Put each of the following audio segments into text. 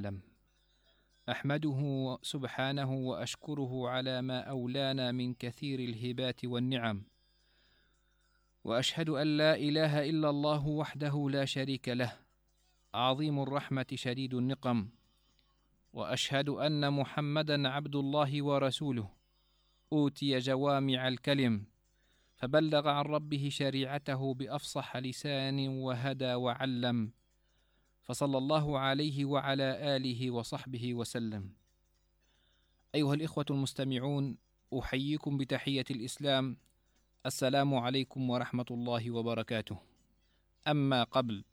أعلم. أحمده سبحانه وأشكره على ما أولانا من كثير الهبات والنعم، وأشهد أن لا إله إلا الله وحده لا شريك له، عظيم الرحمة شديد النقم، وأشهد أن محمدا عبد الله ورسوله، أوتي جوامع الكلم، فبلغ عن ربه شريعته بأفصح لسان وهدى وعلم، فصلى الله عليه وعلى آله وصحبه وسلم. أيها الإخوة المستمعون، أحييكم بتحية الإسلام، السلام عليكم ورحمة الله وبركاته. أما قبل،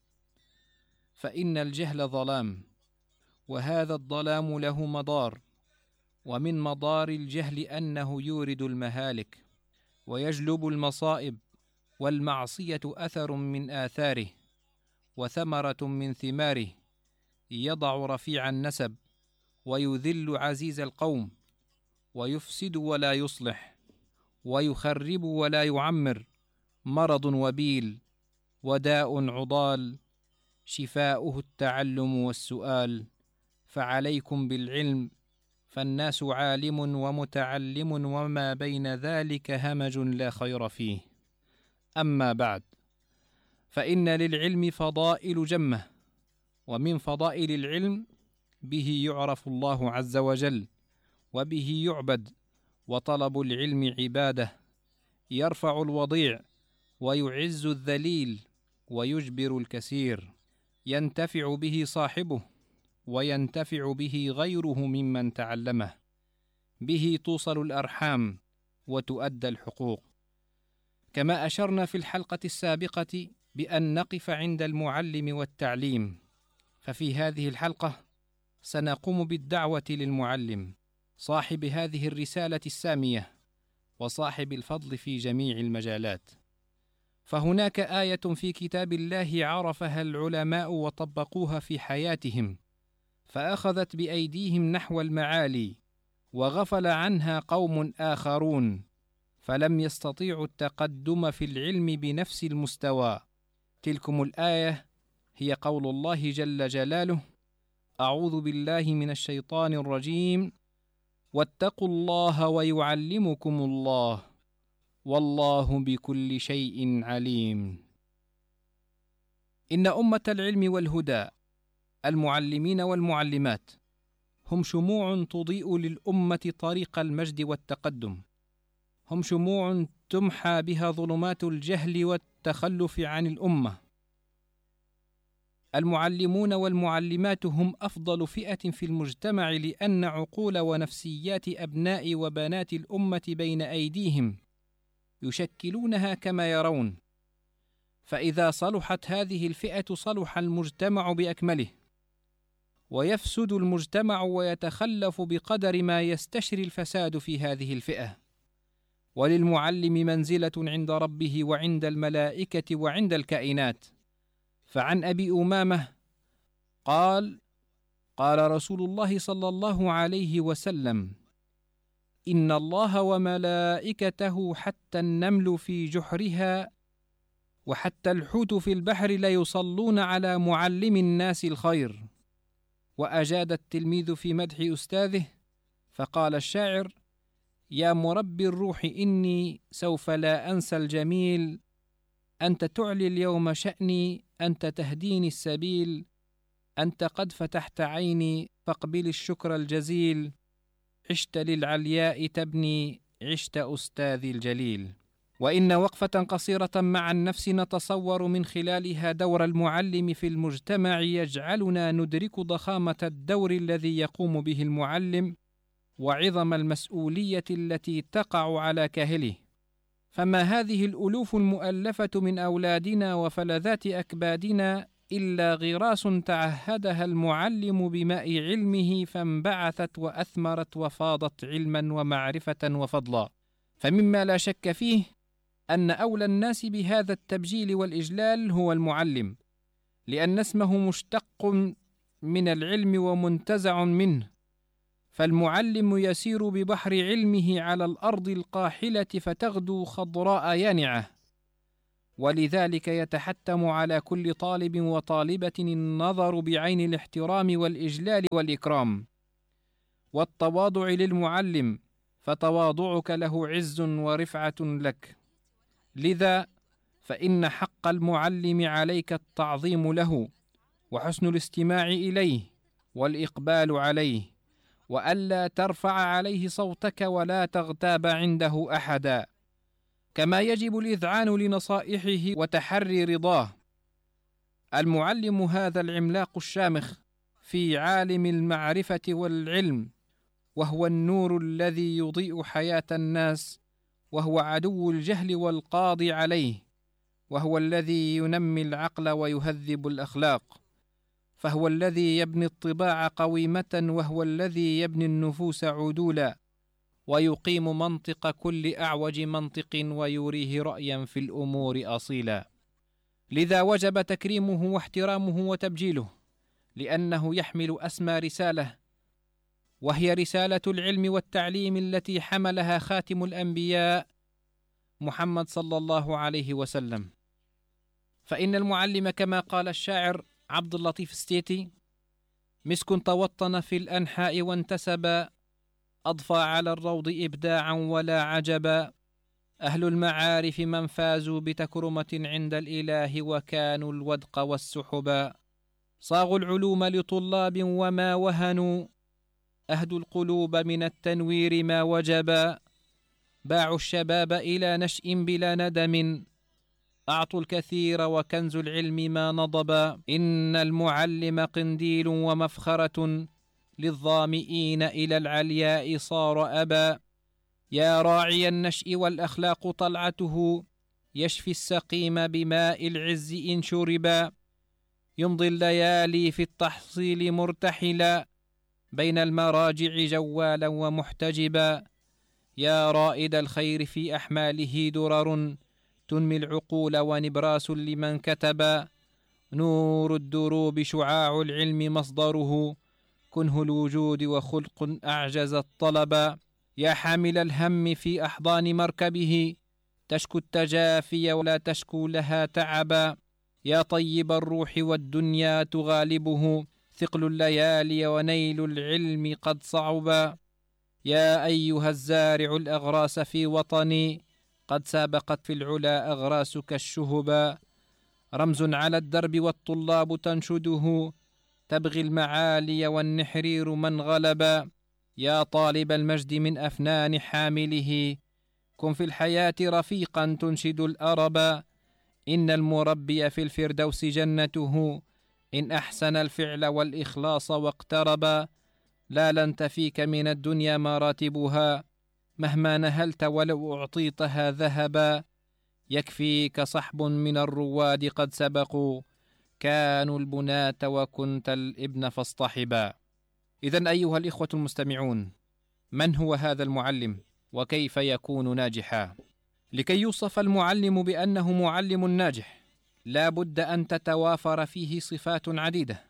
فإن الجهل ظلام، وهذا الظلام له مضار، ومن مضار الجهل أنه يورد المهالك ويجلب المصائب، والمعصية أثر من آثاره وثمرة من ثماره، يضع رفيع النسب ويذل عزيز القوم، ويفسد ولا يصلح، ويخرب ولا يعمر، مرض وبيل، وداء عضال، شفاؤه التعلم والسؤال، فعليكم بالعلم، فالناس عالم ومتعلم، وما بين ذلك همج لا خير فيه. أما بعد، فإن للعلم فضائل جمة، ومن فضائل العلم به يعرف الله عز وجل، وبه يعبد، وطلب العلم عبادة، يرفع الوضيع ويعز الذليل ويجبر الكثير، ينتفع به صاحبه وينتفع به غيره ممن تعلمه، به توصل الأرحام وتؤدى الحقوق. كما أشرنا في الحلقة السابقة بأن نقف عند المعلم والتعليم، ففي هذه الحلقة سنقوم بالدعوة للمعلم صاحب هذه الرسالة السامية وصاحب الفضل في جميع المجالات. فهناك آية في كتاب الله عرفها العلماء وطبقوها في حياتهم، فأخذت بأيديهم نحو المعالي، وغفل عنها قوم آخرون، فلم يستطيعوا التقدم في العلم بنفس المستوى. تلكم الآية هي قول الله جل جلاله: أعوذ بالله من الشيطان الرجيم، واتقوا الله ويعلمكم الله، والله بكل شيء عليم. إن أمة العلم والهدى، المعلمين والمعلمات، هم شموع تضيء للأمة طريق المجد والتقدم، هم شموع تمحى بها ظلمات الجهل والتخلف عن الأمة. المعلمون والمعلمات هم أفضل فئة في المجتمع، لأن عقول ونفسيات أبناء وبنات الأمة بين أيديهم، يشكلونها كما يرون، فإذا صلحت هذه الفئة صلح المجتمع بأكمله، ويفسد المجتمع ويتخلف بقدر ما يستشري الفساد في هذه الفئة. وللمعلم منزلة عند ربه وعند الملائكة وعند الكائنات. فعن أبي أمامة قال: قال رسول الله صلى الله عليه وسلم: إن الله وملائكته حتى النمل في جحرها وحتى الحوت في البحر ليصلون على معلم الناس الخير. وأجاد التلميذ في مدح أستاذه، فقال الشاعر: يا مربي الروح إني سوف لا أنسى الجميل، أنت تعلي اليوم شأني، أنت تهديني السبيل، أنت قد فتحت عيني فاقبل الشكر الجزيل، عشت للعلياء تبني، عشت أستاذي الجليل. وإن وقفة قصيرة مع النفس نتصور من خلالها دور المعلم في المجتمع يجعلنا ندرك ضخامة الدور الذي يقوم به المعلم، وعظم المسؤولية التي تقع على كاهله. فما هذه الألوف المؤلفة من أولادنا وفلذات أكبادنا إلا غراس تعهدها المعلم بماء علمه، فانبعثت وأثمرت وفاضت علما ومعرفة وفضلا. فمما لا شك فيه أن أولى الناس بهذا التبجيل والإجلال هو المعلم، لأن اسمه مشتق من العلم ومنتزع منه. فالمعلم يسير ببحر علمه على الأرض القاحلة فتغدو خضراء يانعة، ولذلك يتحتم على كل طالب وطالبة النظر بعين الاحترام والإجلال والإكرام والتواضع للمعلم، فتواضعك له عز ورفعة لك. لذا فإن حق المعلم عليك التعظيم له وحسن الاستماع إليه والإقبال عليه، وألا ترفع عليه صوتك ولا تغتاب عنده أحدا، كما يجب الإذعان لنصائحه وتحري رضاه. المعلم هذا العملاق الشامخ في عالم المعرفة والعلم، وهو النور الذي يضيء حياة الناس، وهو عدو الجهل والقاضي عليه، وهو الذي ينمي العقل ويهذب الأخلاق، فهو الذي يبني الطباع قويمة، وهو الذي يبني النفوس عدولا، ويقيم منطق كل أعوج منطق، ويريه رأيا في الأمور أصيلا. لذا وجب تكريمه واحترامه وتبجيله، لأنه يحمل أسمى رسالة، وهي رسالة العلم والتعليم التي حملها خاتم الأنبياء محمد صلى الله عليه وسلم. فإن المعلم كما قال الشاعر عبد اللطيف الستيتي: مسك توطن في الأنحاء وانتسب، أضفى على الروض إبداعا ولا عجبا، أهل المعارف من فازوا بتكرمة عند الإله، وكانوا الودق والسحبا، صاغوا العلوم لطلاب وما وهنوا، أهدوا القلوب من التنوير ما وجبا، باعوا الشباب إلى نشء بلا ندم، أعطوا الكثير وكنز العلم ما نضبا، إن المعلم قنديل ومفخرة، للظامئين إلى العلياء صار أبا، يا راعي النشء والأخلاق طلعته، يشفي السقيم بماء العز إن شربا، يمضي الليالي في التحصيل مرتحلا، بين المراجع جوالا ومحتجبا، يا رائد الخير في أحماله درر، تنمي العقول ونبراس لمن كتبا، نور الدروب شعاع العلم مصدره، كنه الوجود وخلق أعجز الطلبا، يا حامل الهم في أحضان مركبه، تشكو التجافي ولا تشكو لها تعبا، يا طيب الروح والدنيا تغالبه، ثقل الليالي ونيل العلم قد صعبا، يا أيها الزارع الأغراس في وطني، قد سابقت في العلا أغراسك الشهبا، رمز على الدرب والطلاب تنشده، تبغي المعالي والنحرير من غلبا، يا طالب المجد من أفنان حامله، كن في الحياة رفيقا تنشد الأربا، إن المربي في الفردوس جنته، إن أحسن الفعل والإخلاص واقتربا، لا لن تفيك من الدنيا مراتبها، مهما نهلت ولو أعطيتها ذهبا، يكفيك صحب من الرواد قد سبقوا، كانوا البناة وكنت الابن فاصطحبا. إذن أيها الإخوة المستمعون، من هو هذا المعلم وكيف يكون ناجحا؟ لكي يوصف المعلم بأنه معلم ناجح لا بد أن تتوافر فيه صفات عديدة،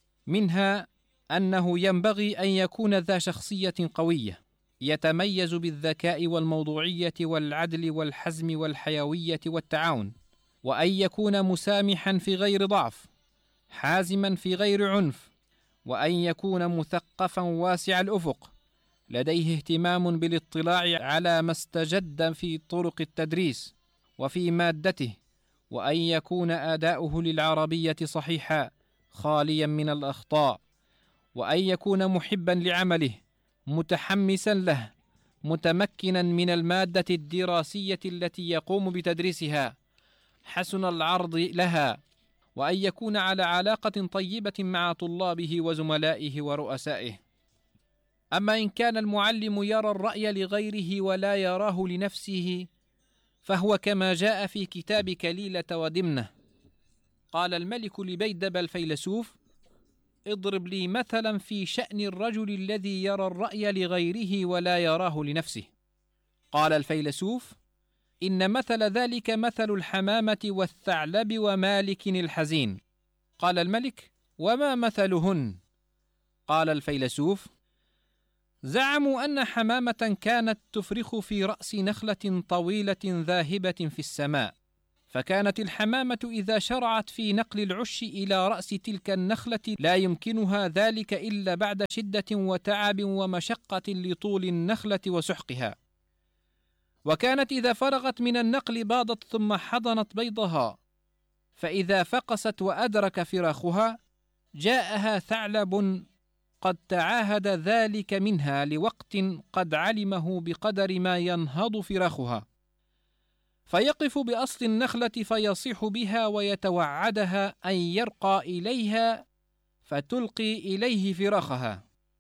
منها أنه ينبغي أن يكون ذا شخصية قوية يتميز بالذكاء والموضوعية والعدل والحزم والحيوية والتعاون، وأن يكون مسامحا في غير ضعف، حازما في غير عنف، وأن يكون مثقفا واسع الأفق، لديه اهتمام بالاطلاع على ما استجد في طرق التدريس وفي مادته، وأن يكون أداؤه للعربية صحيحا خاليا من الأخطاء، وأن يكون محبا لعمله متحمسا له، متمكنا من المادة الدراسية التي يقوم بتدريسها، حسن العرض لها، وأن يكون على علاقة طيبة مع طلابه وزملائه ورؤسائه. أما إن كان المعلم يرى الرأي لغيره ولا يراه لنفسه، فهو كما جاء في كتاب كليلة ودمنة: قال الملك لبيدب الفيلسوف: اضرب لي مثلا في شأن الرجل الذي يرى الرأي لغيره ولا يراه لنفسه. قال الفيلسوف: إن مثل ذلك مثل الحمامة والثعلب ومالك الحزين. قال الملك: وما مثلهن؟ قال الفيلسوف: زعموا أن حمامة كانت تفرخ في رأس نخلة طويلة ذاهبة في السماء، فكانت الحمامة إذا شرعت في نقل العش إلى رأس تلك النخلة لا يمكنها ذلك إلا بعد شدة وتعب ومشقة لطول النخلة وسحقها. وكانت إذا فرغت من النقل باضت ثم حضنت بيضها، فإذا فقست وأدرك فراخها جاءها ثعلب قد تعاهد ذلك منها لوقت قد علمه بقدر ما ينهض فراخها، فيقف بأصل النخلة فيصيح بها ويتوعدها أن يرقى إليها فتلقي إليه فراخها.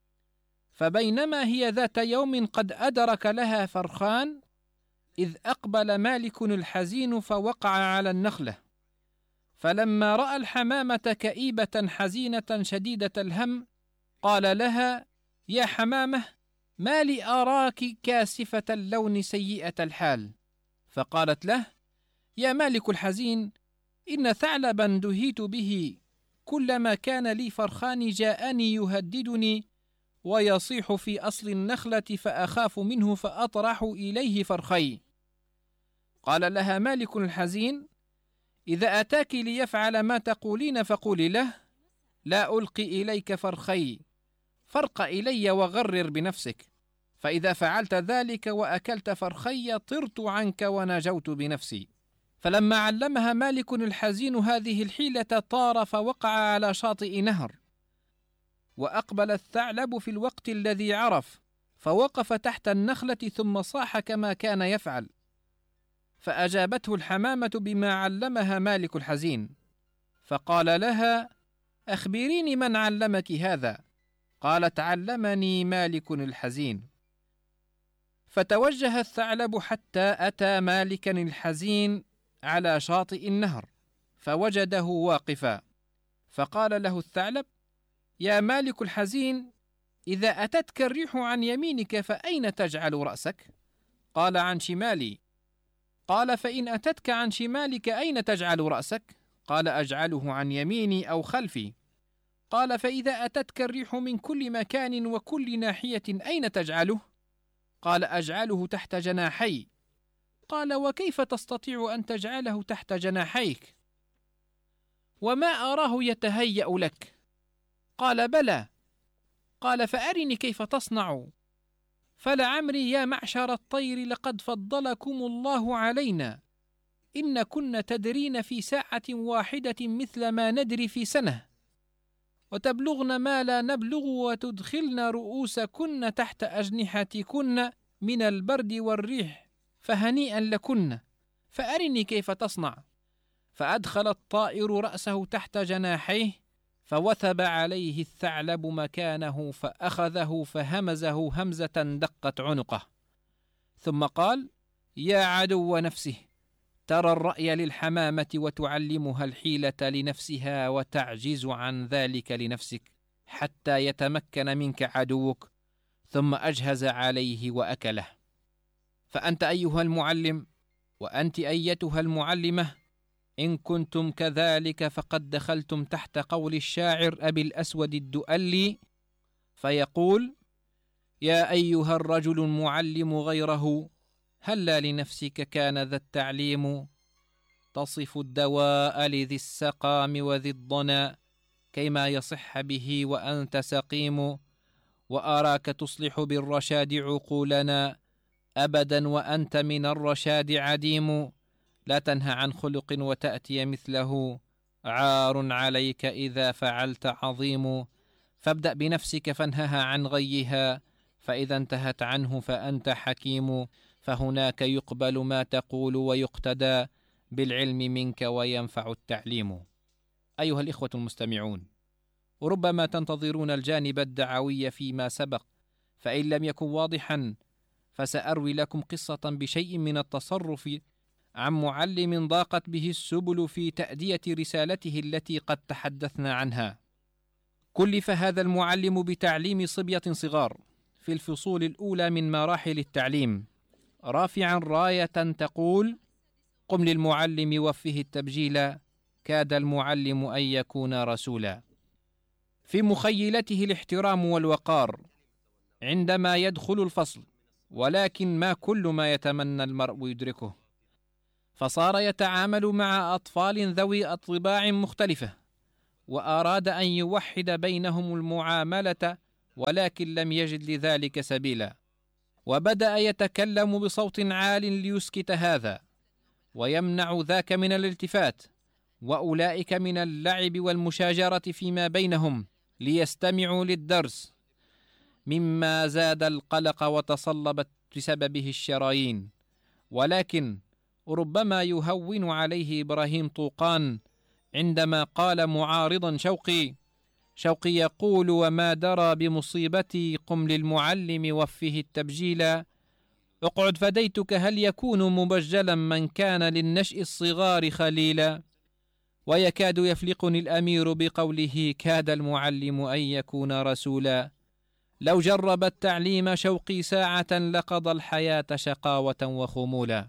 فبينما هي ذات يوم قد أدرك لها فرخان إذ أقبل مالك الحزين فوقع على النخلة، فلما رأى الحمامة كئيبة حزينة شديدة الهم قال لها: يا حمامة، ما لي أراك كاسفة اللون سيئة الحال؟ فقالت له: يا مالك الحزين، إن ثعلبا دهيت به، كلما كان لي فرخان جاءني يهددني ويصيح في أصل النخلة فأخاف منه فأطرح إليه فرخي. قال لها مالك الحزين: إذا أتاك ليفعل ما تقولين فقولي له: لا ألقي إليك فرخي، فرق إلي وغرر بنفسك، فإذا فعلت ذلك وأكلت فرخي طرت عنك ونجوت بنفسي. فلما علمها مالك الحزين هذه الحيلة طار فوقع على شاطئ نهر، وأقبل الثعلب في الوقت الذي عرف فوقف تحت النخلة ثم صاح كما كان يفعل. فأجابته الحمامة بما علمها مالك الحزين، فقال لها: أخبريني من علمك هذا؟ قالت: علمني مالك الحزين. فتوجه الثعلب حتى أتى مالكا الحزين على شاطئ النهر فوجده واقفا، فقال له الثعلب: يا مالك الحزين، إذا أتتك الريح عن يمينك فأين تجعل رأسك؟ قال: عن شمالي. قال: فإن أتتك عن شمالك أين تجعل رأسك؟ قال: أجعله عن يميني أو خلفي. قال: فإذا أتتك الريح من كل مكان وكل ناحية أين تجعله؟ قال: أجعله تحت جناحي. قال: وكيف تستطيع أن تجعله تحت جناحيك؟ وما أراه يتهيأ لك. قال: بلى. قال: فأرني كيف تصنع. فلعمري يا معشر الطير لقد فضلكم الله علينا، إن كن تدرين في ساعة واحدة مثل ما ندري في سنة، وتبلغن ما لا نبلغ، وتدخلن رؤوسكن تحت أجنحتكن من البرد والريح، فهنيئا لكن، فأرني كيف تصنع. فأدخل الطائر رأسه تحت جناحيه فوثب عليه الثعلب مكانه فأخذه فهمزه همزة دقت عنقه، ثم قال: يا عدو نفسه، ترى الرأي للحمامة وتعلمها الحيلة لنفسها وتعجز عن ذلك لنفسك حتى يتمكن منك عدوك، ثم أجهز عليه وأكله. فأنت أيها المعلم، وأنت أيتها المعلمة، إن كنتم كذلك فقد دخلتم تحت قول الشاعر أبي الأسود الدؤلي فيقول: يا أيها الرجل المعلم غيره، هلا لنفسك كان ذا التعليم، تصف الدواء لذي السقام وذي الضنا، كيما يصح به وأنت سقيم، وأراك تصلح بالرشاد عقولنا، أبدا وأنت من الرشاد عديم، لا تنهى عن خلق وتأتي مثله، عار عليك إذا فعلت عظيم، فابدأ بنفسك فانهها عن غيها، فإذا انتهت عنه فأنت حكيم، فهناك يقبل ما تقول ويقتدى بالعلم منك وينفع التعليم. أيها الإخوة المستمعون، وربما تنتظرون الجانب الدعوي فيما سبق، فإن لم يكن واضحا فسأروي لكم قصة بشيء من التصرف عن معلم ضاقت به السبل في تأدية رسالته التي قد تحدثنا عنها. كلف هذا المعلم بتعليم صبية صغار في الفصول الأولى من مراحل التعليم، رافعا راية تقول: قم للمعلم وفه التبجيلا، كاد المعلم أن يكون رسولا. في مخيلته الاحترام والوقار عندما يدخل الفصل، ولكن ما كل ما يتمنى المرء يدركه. فصار يتعامل مع أطفال ذوي أطباع مختلفة، وأراد أن يوحد بينهم المعاملة، ولكن لم يجد لذلك سبيلا، وبدأ يتكلم بصوت عال ليسكت هذا ويمنع ذاك من الالتفات، وأولئك من اللعب والمشاجرة فيما بينهم ليستمعوا للدرس، مما زاد القلق وتصلبت بسببه الشرايين. ولكن ربما يهون عليه إبراهيم طوقان عندما قال معارضا شوقي يقول: وما درى بمصيبتي قم للمعلم وفه التبجيلا، اقعد فديتك هل يكون مبجلا من كان للنشء الصغار خليلا. ويكاد يفلقني الأمير بقوله: كاد المعلم أن يكون رسولا، لو جرب التعليم شوقي ساعة لقضى الحياة شقاوة وخمولا.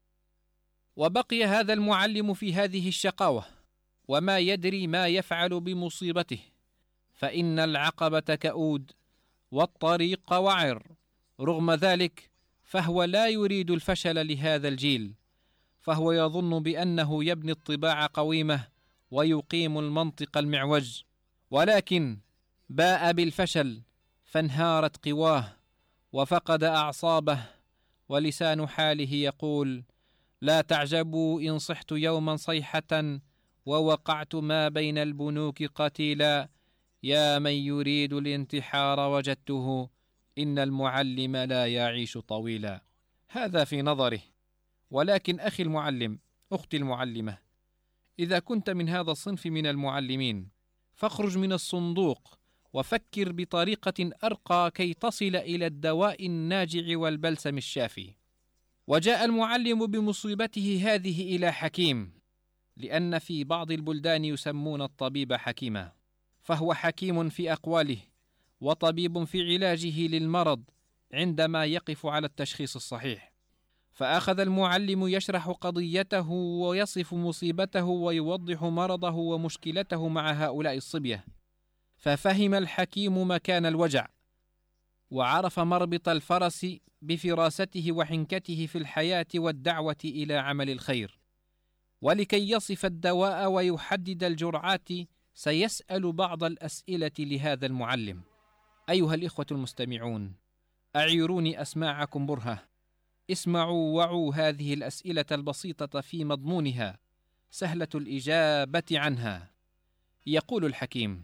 وبقي هذا المعلم في هذه الشقاوة وما يدري ما يفعل بمصيبته، فإن العقبة كؤود والطريق وعر. رغم ذلك فهو لا يريد الفشل لهذا الجيل، فهو يظن بأنه يبني الطباع قويمة ويقيم المنطق المعوج، ولكن باء بالفشل فانهارت قواه وفقد أعصابه، ولسان حاله يقول: لا تعجبوا إن صحت يوما صيحة ووقعت ما بين البنوك قتيلا، يا من يريد الانتحار وجدته إن المعلم لا يعيش طويلا. هذا في نظره، ولكن أخي المعلم، أختي المعلمة، إذا كنت من هذا الصنف من المعلمين فاخرج من الصندوق وفكر بطريقة أرقى كي تصل إلى الدواء الناجع والبلسم الشافي. وجاء المعلم بمصيبته هذه إلى حكيم، لأن في بعض البلدان يسمون الطبيب حكيما، فهو حكيم في أقواله وطبيب في علاجه للمرض عندما يقف على التشخيص الصحيح. فأخذ المعلم يشرح قضيته ويصف مصيبته ويوضح مرضه ومشكلته مع هؤلاء الصبية، ففهم الحكيم مكان الوجع، وعرف مربط الفرس بفراسته وحنكته في الحياة والدعوة إلى عمل الخير. ولكي يصف الدواء ويحدد الجرعات سيسأل بعض الأسئلة لهذا المعلم. أيها الإخوة المستمعون، أعيروني أسماعكم برهة، اسمعوا وعوا هذه الأسئلة البسيطة في مضمونها، سهلة الإجابة عنها. يقول الحكيم: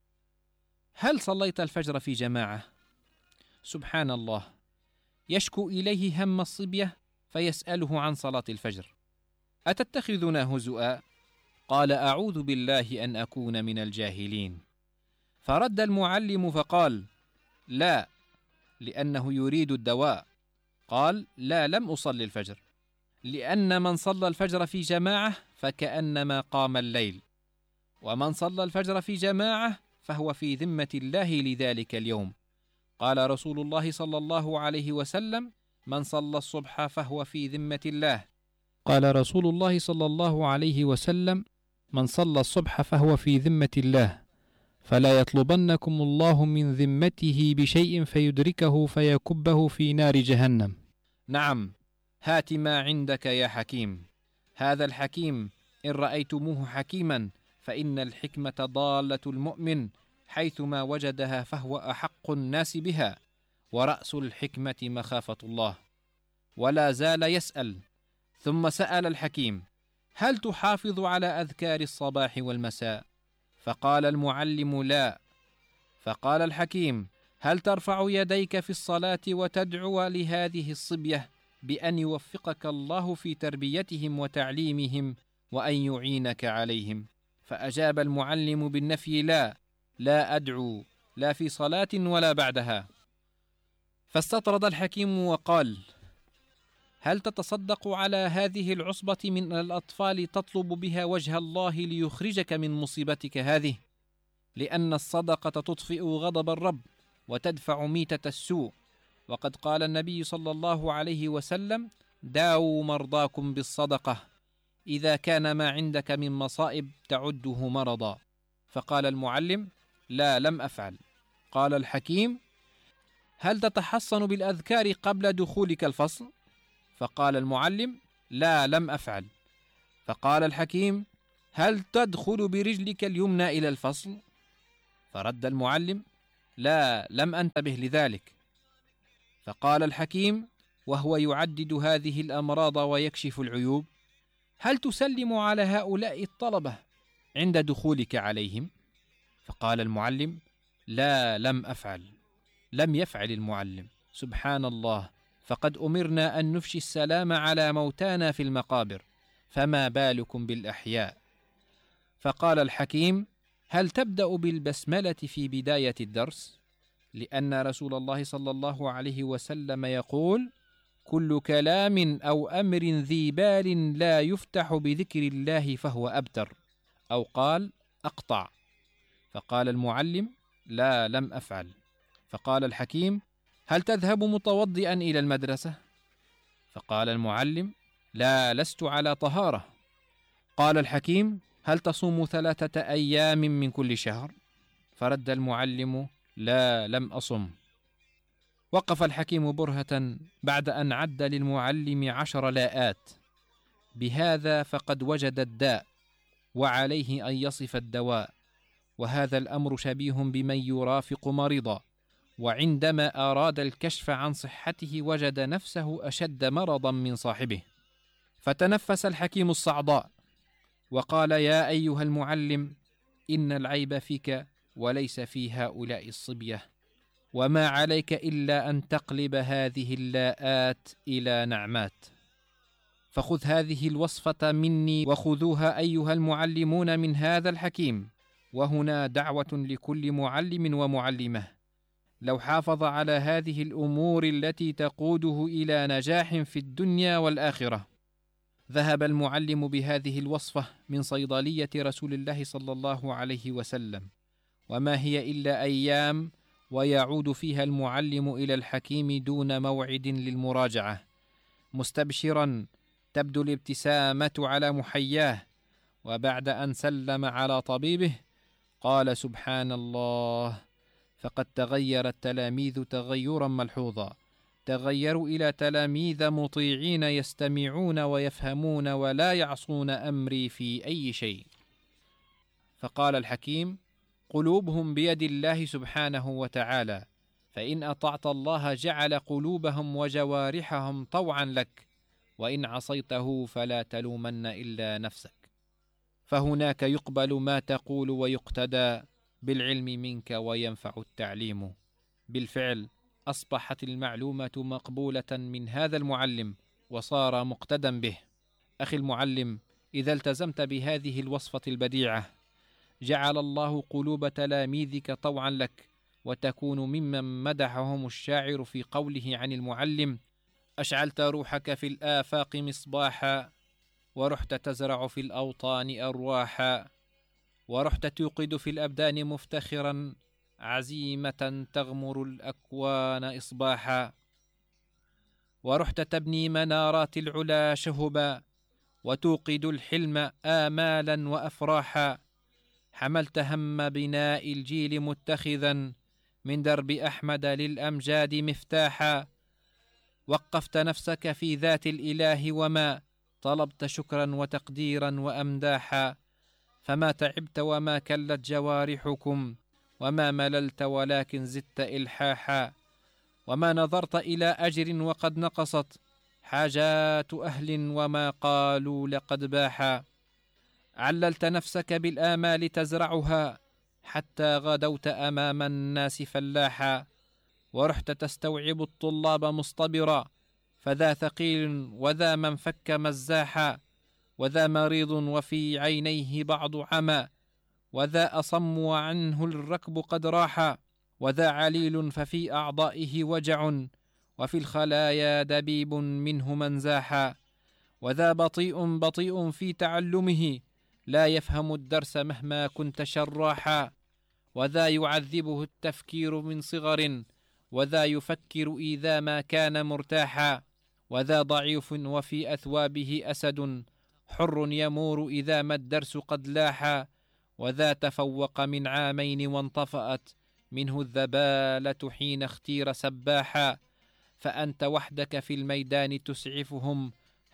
هل صليت الفجر في جماعة؟ سبحان الله، يشكو إليه هم الصبية فيسأله عن صلاة الفجر. أتتخذنا هزؤا؟ قال: أعوذ بالله أن أكون من الجاهلين. فرد المعلم فقال: لا، لأنه يريد الدواء. قال: لا، لم أصلي الفجر، لأن من صلى الفجر في جماعة فكأنما قام الليل، ومن صلى الفجر في جماعة فهو في ذمة الله لذلك اليوم. قال رسول الله صلى الله عليه وسلم: من صلى الصبح فهو في ذمة الله. قال رسول الله صلى الله عليه وسلم: من صلى الصبح فهو في ذمة الله، فلا يطلبنكم الله من ذمته بشيء فيدركه فيكبه في نار جهنم. نعم، هات ما عندك يا حكيم. هذا الحكيم إن رأيتموه حكيما فإن الحكمة ضالة المؤمن، حيثما وجدها فهو أحق الناس بها، ورأس الحكمة مخافة الله. ولا زال يسأل، ثم سأل الحكيم: هل تحافظ على أذكار الصباح والمساء؟ فقال المعلم: لا. فقال الحكيم: هل ترفع يديك في الصلاة وتدعو لهذه الصبية بأن يوفقك الله في تربيتهم وتعليمهم وأن يعينك عليهم؟ فأجاب المعلم بالنفي: لا أدعو، لا في صلاة ولا بعدها. فاستطرد الحكيم وقال: هل تتصدق على هذه العصبة من الأطفال تطلب بها وجه الله ليخرجك من مصيبتك هذه؟ لأن الصدقة تطفئ غضب الرب وتدفع ميتة السوء، وقد قال النبي صلى الله عليه وسلم: داووا مرضاكم بالصدقة، إذا كان ما عندك من مصائب تعده مرضا. فقال المعلم: لا، لم أفعل. قال الحكيم: هل تتحصن بالأذكار قبل دخولك الفصل؟ فقال المعلم: لا، لم أفعل. فقال الحكيم: هل تدخل برجلك اليمنى إلى الفصل؟ فرد المعلم: لا، لم أنتبه لذلك. فقال الحكيم وهو يعدد هذه الأمراض ويكشف العيوب: هل تسلم على هؤلاء الطلبة عند دخولك عليهم؟ فقال المعلم: لا، لم أفعل. لم يفعل المعلم. سبحان الله، فقد أمرنا أن نفشي السلام على موتانا في المقابر، فما بالكم بالأحياء؟ فقال الحكيم: هل تبدأ بالبسملة في بداية الدرس؟ لأن رسول الله صلى الله عليه وسلم يقول: كل كلام أو أمر ذي بال لا يفتح بذكر الله فهو أبتر، أو قال أقطع. فقال المعلم: لا، لم أفعل. فقال الحكيم: هل تذهب متوضئا إلى المدرسة؟ فقال المعلم: لا، لست على طهارة. قال الحكيم: هل تصوم 3 أيام من كل شهر؟ فرد المعلم: لا، لم أصم. وقف الحكيم برهة بعد أن عد للمعلم 10 لاءات. بهذا فقد وجد الداء، وعليه أن يصف الدواء، وهذا الأمر شبيه بمن يرافق مريضا، وعندما أراد الكشف عن صحته وجد نفسه أشد مرضا من صاحبه. فتنفس الحكيم الصعداء وقال: يا أيها المعلم، إن العيب فيك وليس في هؤلاء الصبية، وما عليك إلا أن تقلب هذه اللاءات إلى نعمات. فخذ هذه الوصفة مني وخذوها أيها المعلمون من هذا الحكيم. وهنا دعوة لكل معلم ومعلمة: لو حافظ على هذه الأمور التي تقوده إلى نجاح في الدنيا والآخرة. ذهب المعلم بهذه الوصفة من صيدلية رسول الله صلى الله عليه وسلم، وما هي إلا أيام ويعود فيها المعلم إلى الحكيم دون موعد للمراجعة، مستبشرا تبدو الابتسامة على محياه. وبعد أن سلم على طبيبه قال: سبحان الله، فقد تغير التلاميذ تغيرا ملحوظا، تغيروا إلى تلاميذ مطيعين يستمعون ويفهمون ولا يعصون أمري في أي شيء. فقال الحكيم: قلوبهم بيد الله سبحانه وتعالى، فإن أطعت الله جعل قلوبهم وجوارحهم طوعا لك، وإن عصيته فلا تلومن إلا نفسك. فهناك يقبل ما تقول ويقتدى بالعلم منك وينفع التعليم. بالفعل أصبحت المعلومة مقبولة من هذا المعلم وصار مقتدى به. أخي المعلم، إذا التزمت بهذه الوصفة البديعة جعل الله قلوب تلاميذك طوعا لك، وتكون ممن مدحهم الشاعر في قوله عن المعلم: أشعلت روحك في الآفاق مصباحا، ورحت تزرع في الأوطان أرواحا، ورحت توقد في الأبدان مفتخرا، عزيمة تغمر الأكوان إصباحا، ورحت تبني منارات العلا شهبا، وتوقد الحلم آمالا وأفراحا، حملت هم بناء الجيل متخذا من درب أحمد للأمجاد مفتاحا، وقفت نفسك في ذات الإله وما طلبت شكرا وتقديرا وأمداحا، فما تعبت وما كلت جوارحكم، وما مللت ولكن زدت إلحاحا، وما نظرت إلى أجر وقد نقصت حاجات أهل وما قالوا لقد باحا، عللت نفسك بالآمال تزرعها حتى غدوت أمام الناس فلاحا، ورحت تستوعب الطلاب مصطبرا، فذا ثقيل وذا من فك مزاحا، وذا مريض وفي عينيه بعض عمى، وذا أصم وعنه الركب قد راحا، وذا عليل ففي أعضائه وجع، وفي الخلايا دبيب منه منزاحا، وذا بطيء في تعلمه لا يفهم الدرس مهما كنت شراحا، وذا يعذبه التفكير من صغر، وذا يفكر إذا ما كان مرتاحا، وذا ضعيف وفي أثوابه أسد حر يمور إذا ما الدرس قد لاحا، وذا تفوق من عامين وانطفأت منه الذبالة حين اختير سباحا، فأنت وحدك في الميدان تسعفهم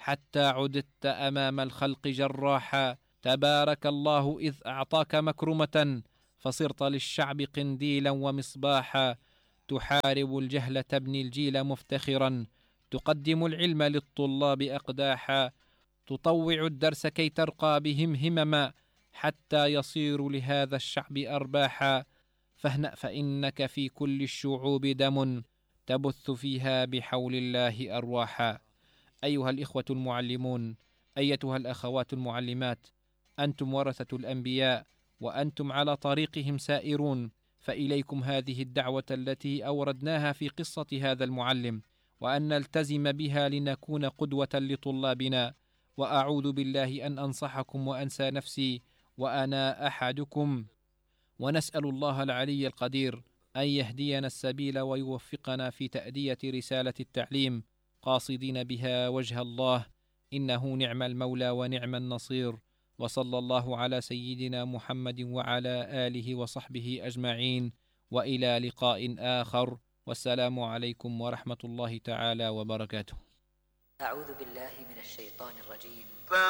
حتى عددت أمام الخلق جراحا. تبارك الله إذ أعطاك مكرمة، فصرت للشعب قنديلا ومصباحا. تحارب الجهل تبني الجيل مفتخرا، تقدم العلم للطلاب أقداحا. تطوع الدرس كي ترقى بهم همما، حتى يصير لهذا الشعب أرباحا. فاهنأ فإنك في كل الشعوب دم، تبث فيها بحول الله أرواحا. أيها الإخوة المعلمون، أيتها الأخوات المعلمات، أنتم ورثة الأنبياء، وأنتم على طريقهم سائرون، فإليكم هذه الدعوة التي أوردناها في قصة هذا المعلم، وأن نلتزم بها لنكون قدوة لطلابنا. وأعوذ بالله أن أنصحكم وأنسى نفسي وأنا أحدكم، ونسأل الله العلي القدير أن يهدينا السبيل ويوفقنا في تأدية رسالة التعليم، قاصدين بها وجه الله، إنه نعم المولى ونعم النصير. وصلى الله على سيدنا محمد وعلى آله وصحبه أجمعين، وإلى لقاء آخر، والسلام عليكم ورحمة الله تعالى وبركاته. أعوذ بالله من الشيطان الرجيم.